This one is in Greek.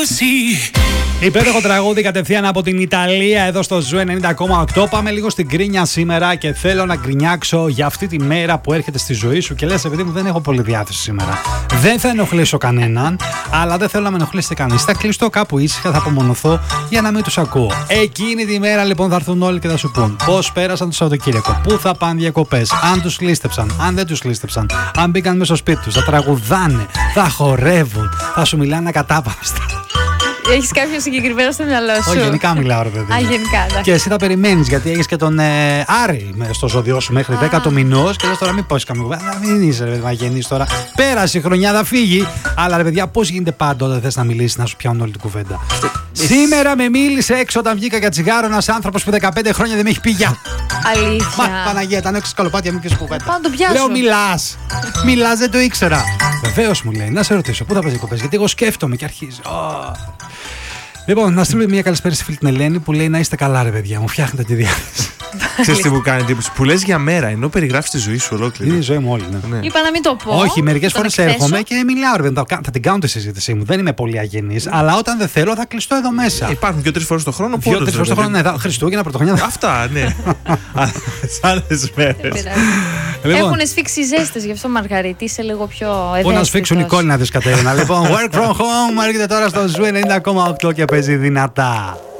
Υπέροχο τραγούδι κατευθείαν από την Ιταλία εδώ στο Ζου 90,8. Πάμε λίγο στην κρίνια σήμερα και θέλω να γκρινιάξω για αυτή τη μέρα που έρχεται στη ζωή σου και λες, επειδή μου δεν έχω πολύ διάθεση σήμερα. Δεν θα ενοχλήσω κανέναν, αλλά δεν θέλω να με ενοχλήσετε κανείς. Θα κλειστώ κάπου ήσυχα, θα απομονωθώ για να μην τους ακούω. Εκείνη τη μέρα λοιπόν θα έρθουν όλοι και θα σου πούν πώς πέρασαν το Σαββατοκύριακο, πού θα πάνε διακοπές, αν τους λίστεψαν, αν δεν τους λίστεψαν, αν μπήκαν μέσα στο σπίτι τους, θα τραγουδάνε, θα χορεύουν, θα σου μιλάνε ακατάπαυστα. Έχεις κάποιο συγκεκριμένο στο μυαλό σου? Όχι, γενικά μιλάω, ρε παιδί. Α, γενικά. Και εσύ θα περιμένεις, γιατί έχεις και τον Άρη στο ζώδιό σου μέχρι 10 το μηνός και λες τώρα μην πεις καμία κουβέντα. Μην είσαι, ρε παιδί, να γεννείς τώρα. Πέρασε η χρονιά, θα φύγει. Αλλά ρε παιδιά, πώς γίνεται πάντα όταν θες να μιλήσεις να σου πιάνουν όλη την κουβέντα. Σήμερα με μίλησε έξω όταν βγήκα για τσιγάρο ένας άνθρωπος που 15 χρόνια δεν με έχει πει γεια. Αλήθεια. Μα Παναγία, ήταν έξω σκαλοπάτια, μην πεις κουβέντα. Πάντα το πιάσω. Λέω μιλάς, δεν το ήξερα. Βεβαίως μου λέει, να σε ρωτήσω, πού θα πας διακοπές, γιατί εγώ σκέφτομαι και αρχίζει. Λοιπόν, να στείλουμε μια καλησπέρα στη φίλη την Ελένη που λέει να είστε καλά, ρε παιδιά, μου φτιάχνετε τη διάθεση. Ξέρεις τι μου κάνει εντύπωση, που λες για μέρα ενώ περιγράφεις τη ζωή σου ολόκληρη. Είναι η ζωή μου όλη, ναι. Είπα να μην το πω. Όχι, μερικές φορές έρχομαι και μιλάω, ρε παιδιά, θα την κάνω τη συζήτησή μου. Δεν είμαι πολύ αγενής, αλλά όταν δεν θέλω θα κλειστώ εδώ μέσα. Υπάρχουν 2-3 φορές το χρόνο. 2-3 φορές το χρόνο, ναι, Χριστούγεννα, Πρωτοχρονιά. Αυτά, ναι. Άλλες μέρες. Έχουν σφίξει ζέστες, γι' αυτό Μαργαρίτη είσαι λίγο πιο ευαίσθητος. Πού να σφίξουν οι κόλλοι να δεις, Κατερίνα. Λοιπόν, work from home έρχεται τώρα στο Ζου 90,8 και παίζει δυνατά.